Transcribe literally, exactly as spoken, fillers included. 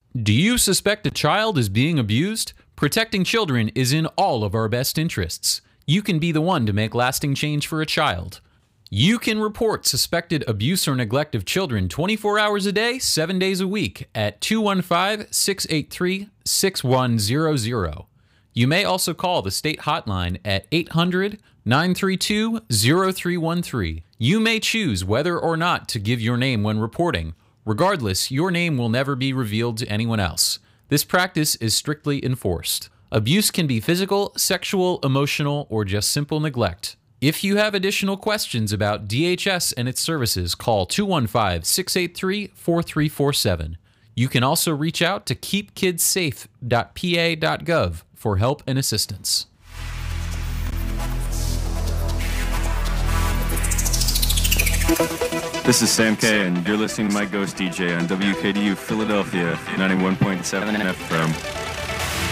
Do you suspect a child is being abused? Protecting children is in all of our best interests. You can be the one to make lasting change for a child. You can report suspected abuse or neglect of children twenty-four hours a day, seven days a week at two one five, six eight three, six one zero zero. You may also call the state hotline at eight hundred, nine three two, zero three one three. You may choose whether or not to give your name when reporting. Regardless, your name will never be revealed to anyone else. This practice is strictly enforced. Abuse can be physical, sexual, emotional, or just simple neglect. If you have additional questions about D H S and its services, call two one five, six eight three, four three four seven. You can also reach out to keep kids safe dot p a dot gov for help and assistance. This is Sam K, and you're listening to My Ghost D J on W K D U Philadelphia, ninety-one point seven F M.